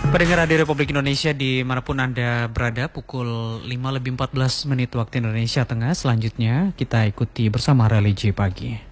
Pendengar Radio Republik Indonesia dimanapun Anda berada, pukul 5 lebih 14 menit waktu Indonesia Tengah. Selanjutnya kita ikuti bersama Religi Pagi.